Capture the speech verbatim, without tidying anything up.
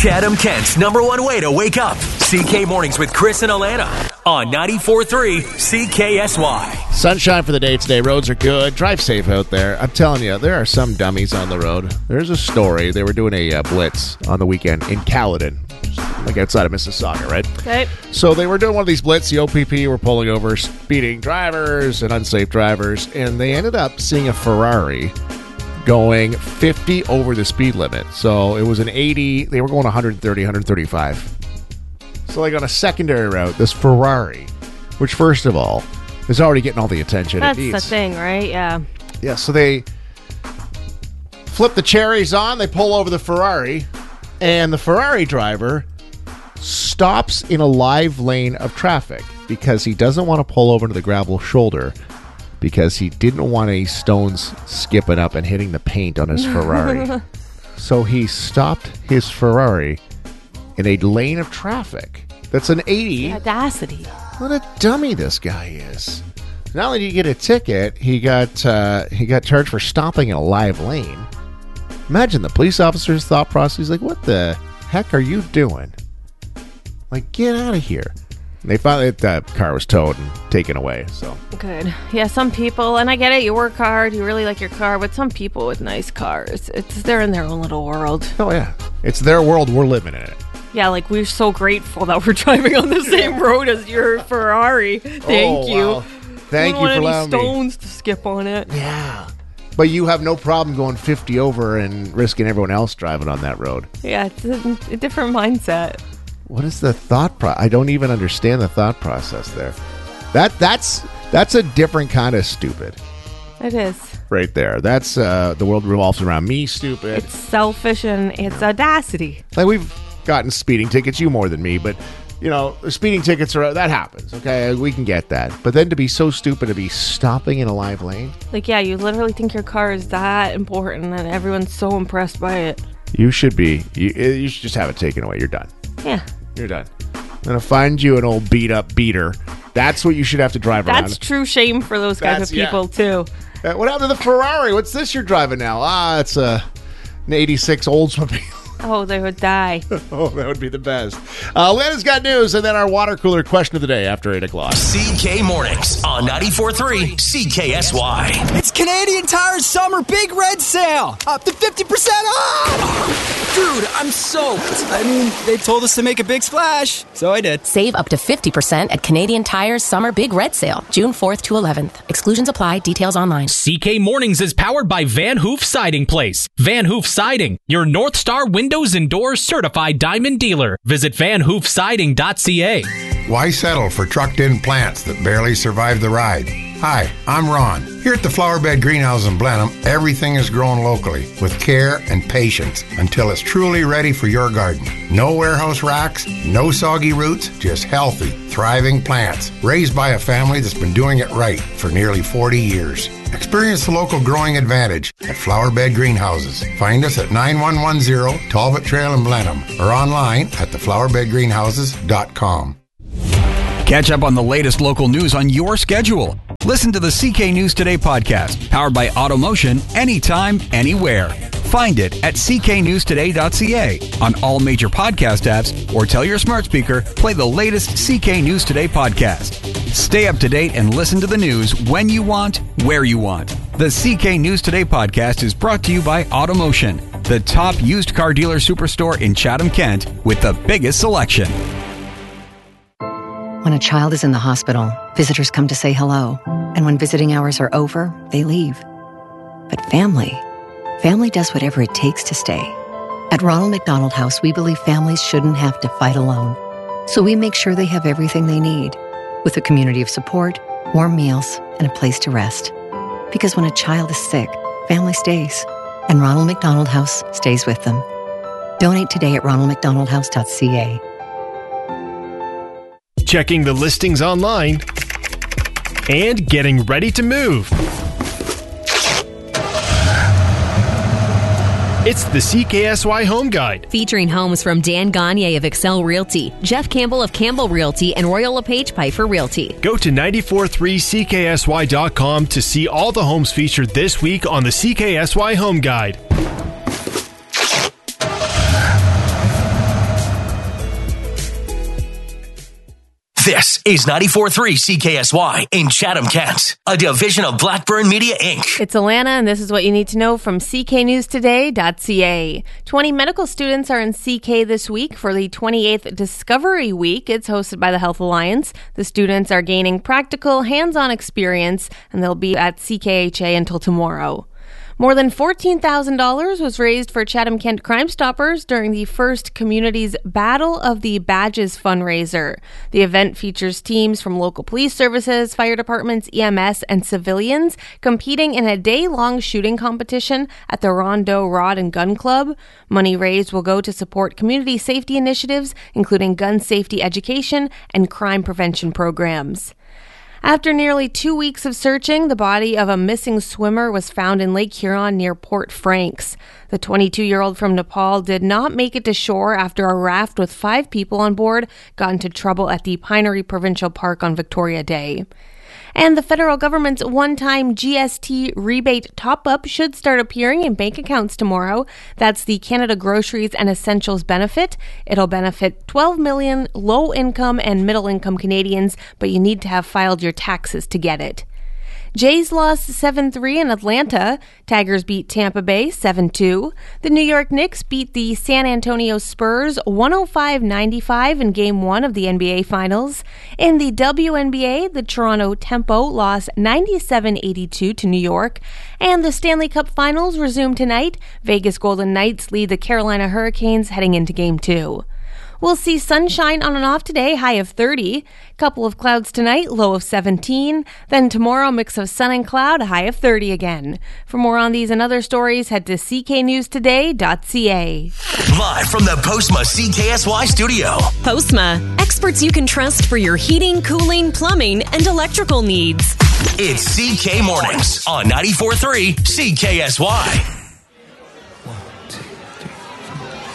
Chatham-Kent's number one way to wake up. C K Mornings with Chris and Alana on ninety-four point three C K S Y. Sunshine for the day today. Roads are good. Drive safe out there. I'm telling you, there are some dummies on the road. There's a story. They were doing a uh, blitz on the weekend in Caledon, like outside of Mississauga, right? Okay. So they were doing one of these blitz. The O P P were pulling over speeding drivers and unsafe drivers, and they ended up seeing a Ferrari going fifty over the speed limit. So it was an eighty. They were going one thirty, one thirty-five. So like on a secondary route, this Ferrari, which first of all is already getting all the attention That's it needs. the thing, right? Yeah. Yeah, so they flip the cherries on, they pull over the Ferrari, and the Ferrari driver stops in a live lane of traffic because he doesn't want to pull over to the gravel shoulder because he didn't want any stones skipping up and hitting the paint on his Ferrari. So he stopped his Ferrari in a lane of traffic. That's an eighty. The audacity. What a dummy this guy is. Not only did he get a ticket, he got uh, he got charged for stopping in a live lane. Imagine the police officer's thought process. He's like, what the heck are you doing? Like, get out of here. And they finally, the car was towed and taken away. So Good. Yeah, some people, and I get it, you work hard, you really like your car, but some people with nice cars, it's they're in their own little world. Oh, yeah. It's their world. We're living in it. Yeah, like we're so grateful that we're driving on the same road as your Ferrari. Thank Oh, you. wow. Thank we you don't for want allowing any me. stones to skip on it. Yeah. But you have no problem going fifty over and risking everyone else driving on that road. Yeah, it's a, a different mindset. What is the thought pro? I don't even understand the thought process there. That that's that's a different kind of stupid It is. right there. That's uh, the world revolves around me. Stupid. It's selfish and it's audacity. Like we've gotten speeding tickets. You more than me, but you know, speeding tickets are that happens. Okay, we can get that. But then to be so stupid to be stopping in a live lane. Like, yeah, you literally think your car is that important and everyone's so impressed by it. You should be. You, you should just have it taken away. You're done. Yeah. You're done. I'm gonna find you an old beat up beater. That's what you should have to drive around. That's true shame for those type That's- of yeah. people, too. Uh, what happened to the Ferrari? What's this you're driving now? Ah, it's a, an eighty-six Oldsmobile. Oh, they would die. Oh, that would be the best. Uh, Lena's got news, and then our water cooler question of the day after eight o'clock. C K Mornings on ninety-four point three C K S Y. It's Canadian Tire's summer big red sale. Up to fifty percent off. Dude, I'm soaked. I mean, they told us to make a big splash, so I did. Save up to fifty percent at Canadian Tire's Summer Big Red Sale, June fourth to eleventh. Exclusions apply. Details online. C K Mornings is powered by Van Hoof Siding Place. Van Hoof Siding, your North Star Windows and Doors certified diamond dealer. Visit van hoof siding dot c a. Why settle for trucked-in plants that barely survive the ride? Hi, I'm Ron. Here at the Flowerbed Greenhouse in Blenheim, everything is grown locally with care and patience until it's truly ready for your garden. No warehouse racks, no soggy roots, just healthy, thriving plants raised by a family that's been doing it right for nearly forty years. Experience the local growing advantage at Flowerbed Greenhouses. Find us at nine one one zero Talbot Trail in Blenheim or online at the flowerbed greenhouses dot com. Catch up on the latest local news on your schedule. Listen to the C K News Today podcast, powered by Automotion, anytime, anywhere. Find it at c k news today dot c a on all major podcast apps, or tell your smart speaker, play the latest C K News Today podcast. Stay up to date and listen to the news when you want, where you want. The C K News Today podcast is brought to you by Automotion, the top used car dealer superstore in Chatham-Kent with the biggest selection. When a child is in the hospital, visitors come to say hello. And when visiting hours are over, they leave. But family, family does whatever it takes to stay. At Ronald McDonald House, we believe families shouldn't have to fight alone. So we make sure they have everything they need, with a community of support, warm meals, and a place to rest. Because when a child is sick, family stays. And Ronald McDonald House stays with them. Donate today at ronald mcdonald house dot c a. Checking the listings online, and getting ready to move. It's the C K S Y Home Guide. Featuring homes from Dan Gagne of Excel Realty, Jeff Campbell of Campbell Realty, and Royal LePage Piper Realty. Go to ninety-four point three C K S Y dot com to see all the homes featured this week on the C K S Y Home Guide. This is ninety-four point three C K S Y in Chatham, Kent, a division of Blackburn Media, Incorporated. It's Alana, and this is what you need to know from C K news today dot C A. twenty medical students are in C K this week for the twenty-eighth Discovery Week. It's hosted by the Health Alliance. The students are gaining practical, hands-on experience, and they'll be at C K H A until tomorrow. More than fourteen thousand dollars was raised for Chatham-Kent Crime Stoppers during the First Community's Battle of the Badges fundraiser. The event features teams from local police services, fire departments, E M S, and civilians competing in a day-long shooting competition at the Rondeau Rod and Gun Club. Money raised will go to support community safety initiatives, including gun safety education and crime prevention programs. After nearly two weeks of searching, the body of a missing swimmer was found in Lake Huron near Port Franks. The twenty-two-year-old from Nepal did not make it to shore after a raft with five people on board got into trouble at the Pinery Provincial Park on Victoria Day. And the federal government's one-time G S T rebate top-up should start appearing in bank accounts tomorrow. That's the Canada Groceries and Essentials benefit. It'll benefit twelve million low-income and middle-income Canadians, but you need to have filed your taxes to get it. Jays lost seven three in Atlanta. Tigers beat Tampa Bay seven two. The New York Knicks beat the San Antonio Spurs one oh five ninety-five in Game one of the N B A Finals. In the W N B A, the Toronto Tempo lost ninety-seven eighty-two to New York. And the Stanley Cup Finals resume tonight. Vegas Golden Knights lead the Carolina Hurricanes heading into Game two. We'll see sunshine on and off today, high of thirty. Couple of clouds tonight, low of seventeen. Then tomorrow, mix of sun and cloud, a high of thirty again. For more on these and other stories, head to C K news today dot C A. Live from the Postma C K S Y studio. Postma, experts you can trust for your heating, cooling, plumbing, and electrical needs. It's C K Mornings on ninety-four point three C K S Y.